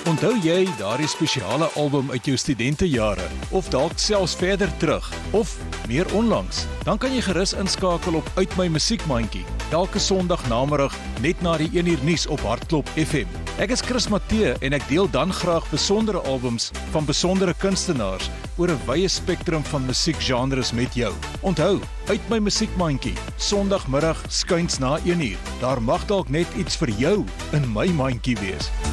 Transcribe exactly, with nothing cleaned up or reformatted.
Onthou jy daardie spesiale album uit jou studentejare of dalk selfs verder terug of meer onlangs? Dan kan jy gerus inskakel op Uit My Musiekmandjie elke Sondag namiddag net na die een uur nuus op Hartklop F M. Ek is Chris Matthee en ek deel dan graag besondere albums van besondere kunstenaars oor 'n wye spektrum van musiekgenres met jou. Onthou, Uit My Musiekmandjie, Sondagmiddag skuins na een uur. Daar mag dalk net iets vir jou in my mandjie wees.